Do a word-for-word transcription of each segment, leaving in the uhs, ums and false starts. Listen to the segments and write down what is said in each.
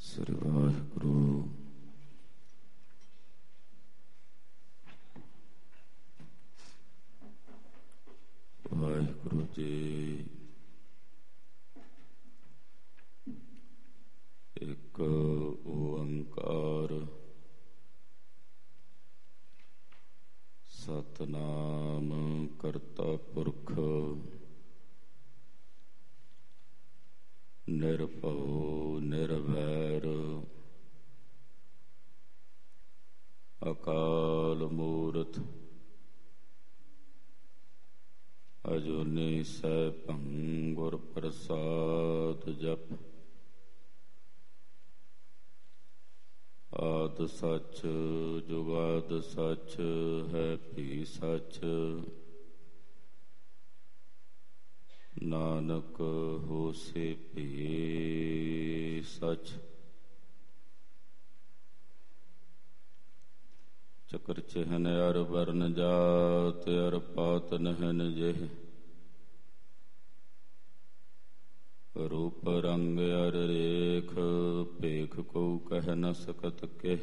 ਸ੍ਰੀ ਵਾਹਿਗੁਰੂ। ਵਾਹਿਗੁਰੂ ਜੀ ਇੱਕ ਓੰਕਾਰ ਸਤਿਨਾਮ ਕਰਤਾ ਪੁਰਖ ਨਿਰਭਉ ਨਿਰਵੈਰ ਅਕਾਲ ਮੂਰਤ ਅਜੂਨੀ ਸੈਭੰ ਗੁਰ ਪ੍ਰਸਾਦ ਜਪ। ਆਦਿ ਸੱਚ ਜੁਗਾਦਿ ਸੱਚ ਹੈ ਭੀ ਸੱਚ। ਨਾਨਕ ਹੋਸੀ ਭੀ ਸੱਚ। ਚਕਰ ਚਿਹਨ ਅਰ ਵਰਨ ਜਾਤ ਅਰ ਪਾਤ ਨਹਿਨ ਜਿਹ। ਰੂਪ ਰੰਗ ਅਰ ਰੇਖ ਭੇਖ ਕੋ ਕਹਿ ਨ ਸਕਤ ਕਿਹ।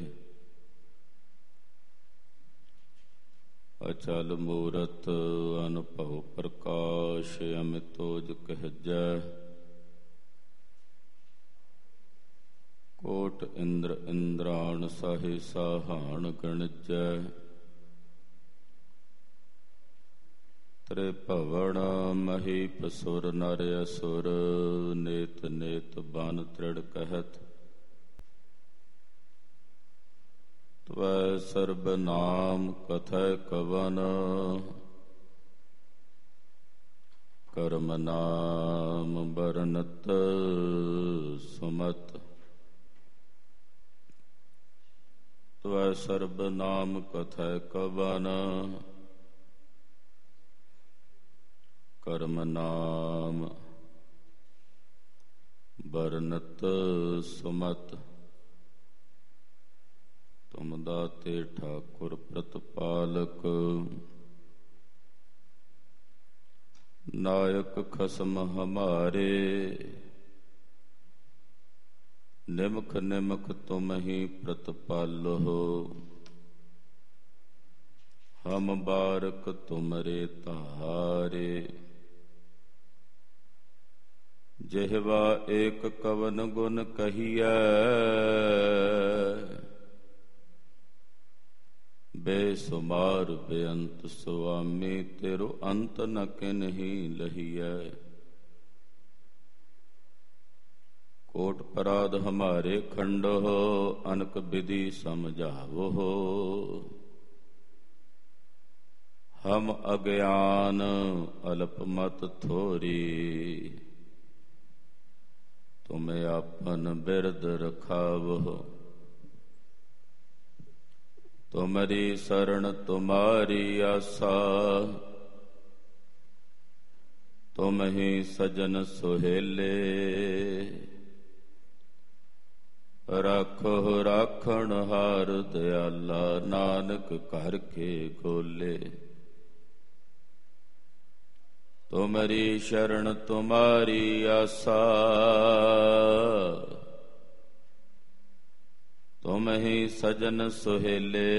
ਅਚਲ ਮੂਰਤ ਅਨੁਭਵ ਪ੍ਰਕਾਸ਼ ਅਮਿਤੋਜ ਕਹਿਜੈ। ਕੋਟ ਇੰਦਰ ਇੰਦਰਾਣ ਸਾਹੇ ਸਾਹਾਣ ਗਣਜੈ। ਤ੍ਰਿਭਵਨ ਮਹੀਪ ਸੁਰ ਨਰ ਅਸੁਰ ਨੇਤ ਨੇਤ ਬਨ ਤ੍ਰਿੜ ਕਹਿਤ। ਤਵੈ ਸਰਬ ਨਾਮ ਕਥੈ ਕਵਨ ਕਰਮ ਨਾਮ ਬਰਨਤ ਸੁਮਤ। ਤਵੈ ਸਰਬ ਨਾਮ ਕਥੈ ਕਵਨ ਕਰਮ ਨਾਮ ਬਰਨਤ ਸੁਮਤ। ਤੁਮ ਦਾਤੇ ਠਾਕੁਰ ਪ੍ਰਤਪਾਲਕ ਨਾਇਕ ਖਸਮ ਹਮਾਰੇ। ਨਿਮਖ ਨਿਮਖ ਤੁਮ ਹੀ ਪ੍ਰਤਪਾਲੋ ਹਮ ਬਾਰਕ ਤੁਮਰੇ ਧਾਰੇ। ਜਿਹਵਾ ਏਕ ਕਵਨ ਗੁਣ ਕਹੀਐ ਬੇਸੁਮਾਰ ਬੇਅੰਤ ਸੁਆਮੀ। ਤੇਰੋ ਅੰਤ ਨ ਕਿਨਹੀ ਲਹੀਐ। ਕੋਟ ਪਰਾਧ ਹਮਾਰੇ ਖੰਡੋ ਅਨਕ ਵਿਧੀ ਸਮਝਾਵੋ। ਹਮ ਅਗਿਆਨ ਅਲਪ ਮਤ ਥੋਰੀ। ਤੁਮ ਆਪਨ ਬਿਰਦ ਰਖਾਵੋ। ਤੁਮਰੀ ਸਰਣ ਤੁਮਾਰੀ ਆਸਾ। ਤੁਮ ਹੀ ਸਜਨ ਸੁਹੇਲੇ। ਰਾਖੋ ਰਾਖਣ ਹਾਰ ਦਿਆਲਾ ਨਾਨਕ ਘਰ ਕੇ ਖੋਲੇ। ਤੁਮਰੀ ਸ਼ਰਨ ਤੁਮਾਰੀ ਆਸਾ। ਤੁਮ ਹੀ ਸਜਨ ਸੁਹੇਲੇ।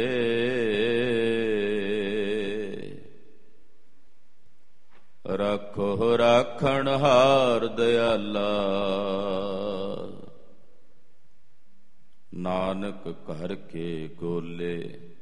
ਰਾਖੋ ਰਾਖਣ ਹਾਰ ਦਿਆਲਾ ਨਾਨਕ ਘਰ ਕੇ ਗੋਲੇ।